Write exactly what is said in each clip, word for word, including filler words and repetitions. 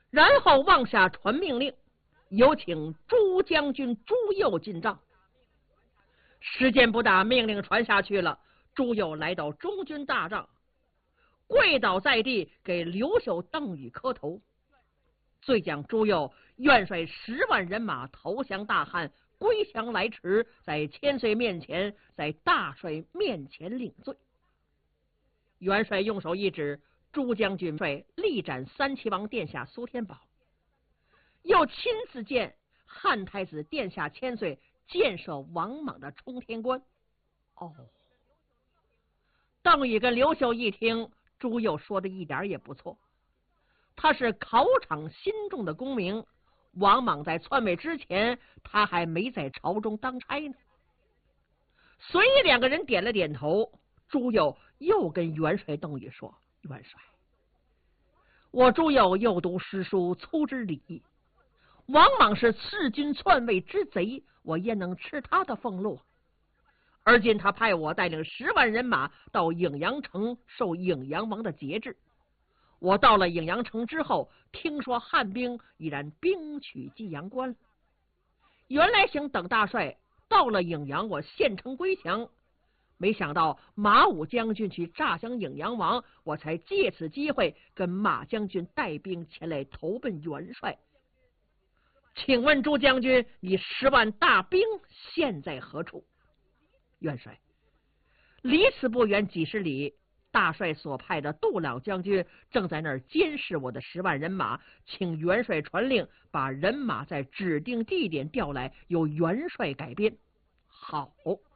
然后往下传命令，有请朱将军朱佑进帐。时间不大，命令传下去了。朱佑来到中军大帐，跪倒在地，给刘秀、邓禹磕头。遂将朱佑愿率十万人马投降大汉，归降来迟，在千岁面前，在大帅面前领罪。元帅用手一指，朱将军帅力斩三齐王殿下苏天宝，又亲自见汉太子殿下千岁建设王莽的冲天关。哦，邓禹跟刘秀一听，朱佑说的一点也不错，他是考场心中的功名。王莽在篡位之前，他还没在朝中当差呢。所以两个人点了点头。朱佑又跟元帅邓禹说：“元帅，我朱佑又读诗书，粗知礼。王莽是弑君篡位之贼，我焉能吃他的俸禄？而今他派我带领十万人马到颍阳城受颍阳王的节制。我到了颍阳城之后，听说汉兵已然兵取济阳关了。原来想等大帅到了颍阳，我献城归降。没想到马武将军去诈降颍阳王，我才借此机会跟马将军带兵前来投奔元帅。请问朱将军，你十万大兵现在何处？”元帅，离此不远几十里，大帅所派的杜老将军正在那儿监视我的十万人马，请元帅传令，把人马在指定地点调来，由元帅改编。好。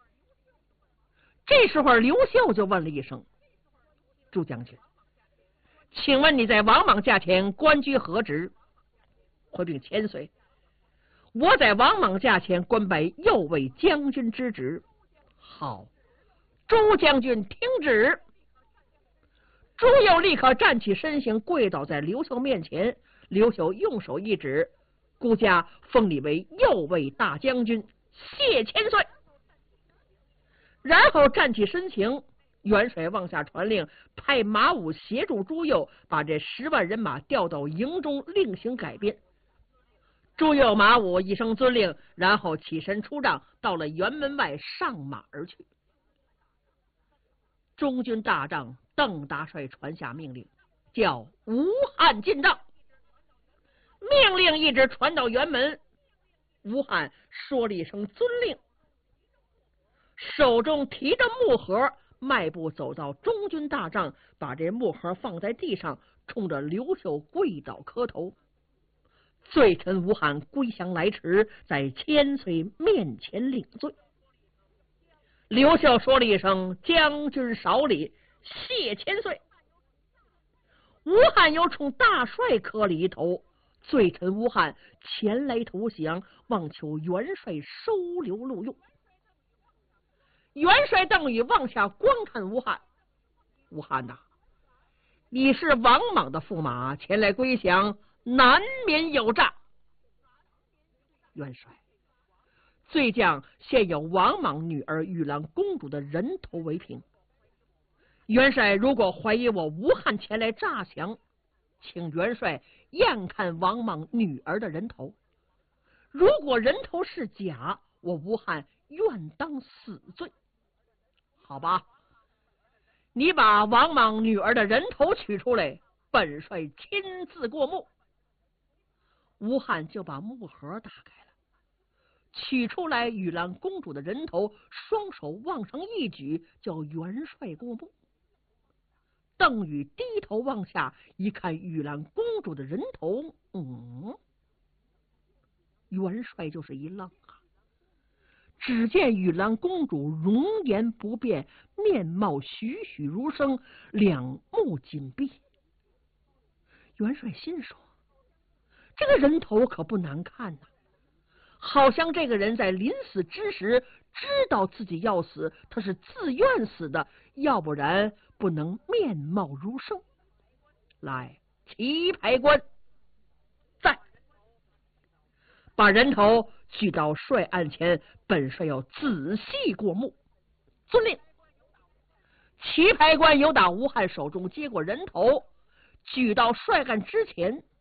这时候刘秀就问了一声：“朱将军，请问你在王莽驾前官居何职？”回禀千岁，我在王莽驾前官拜右卫将军之职。好，朱将军听旨。朱佑立刻站起身形，跪倒在刘秀面前。刘秀用手一指：“孤家封你为右卫大将军，谢千岁。”然后站起身形，元帅往下传令，派马武协助朱佑把这十万人马调到营中，另行改编。朱佑、马武一声遵令，然后起身出帐，到了辕门外上马而去。中军大帐，邓大帅传下命令，叫吴汉进帐。命令一直传到辕门，吴汉说了一声遵令，手中提着木盒，迈步走到中军大帐，把这木盒放在地上，冲着刘秀跪倒磕头。罪臣吴汉归降来迟，在千岁面前领罪。刘秀说了一声：“将军少礼，谢千岁。”吴汉又冲大帅磕了一头。罪臣吴汉前来投降，望求元帅收留录用。元帅邓禹往下观看吴汉：“吴汉呐，你是王莽的驸马，前来归降，难免有诈。元帅，罪将现有王莽女儿玉兰公主的人头为凭。元帅如果怀疑我吴汉前来诈降，请元帅验看王莽女儿的人头。如果人头是假，我吴汉愿当死罪。好吧，你把王莽女儿的人头取出来，本帅亲自过目。”吴汉就把木盒打开了，取出来玉兰公主的人头，双手往上一举，叫元帅过目。邓禹低头往下一看，玉兰公主的人头，嗯，元帅就是一愣啊！只见玉兰公主容颜不变，面貌栩栩如生，两目紧闭。元帅心说：这个人头可不难看呐、啊，好像这个人在临死之时知道自己要死，他是自愿死的，要不然不能面貌如生。来，棋牌官在，把人头举到帅案前，本帅要仔细过目。遵令。棋牌官由打吴汉手中接过人头，举到帅案之前，